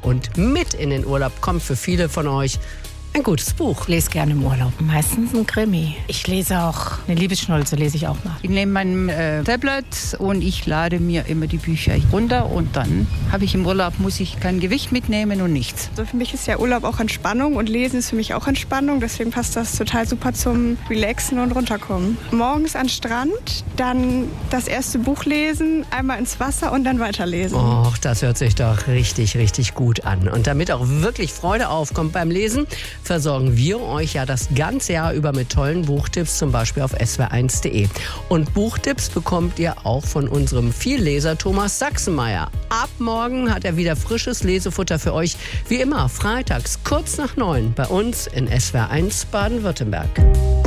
Und mit in den Urlaub kommt für viele von euch ein gutes Buch. Ich lese gerne im Urlaub, meistens ein Krimi. Ich lese auch eine Liebesschnulze, lese ich auch mal. Ich nehme mein Tablet und ich lade mir immer die Bücher runter und dann habe ich im Urlaub, muss ich kein Gewicht mitnehmen und nichts. Also für mich ist ja Urlaub auch Entspannung und Lesen ist für mich auch Entspannung. Deswegen passt das total super zum Relaxen und Runterkommen. Morgens an den Strand, dann das erste Buch lesen, einmal ins Wasser und dann weiterlesen. Och, das hört sich doch richtig, richtig gut an. Und damit auch wirklich Freude aufkommt beim Lesen, versorgen wir euch ja das ganze Jahr über mit tollen Buchtipps, zum Beispiel auf swr1.de. Und Buchtipps bekommt ihr auch von unserem Vielleser Thomas Sachsenmeier. Ab morgen hat er wieder frisches Lesefutter für euch. Wie immer, freitags kurz nach 9 bei uns in SWR1 Baden-Württemberg.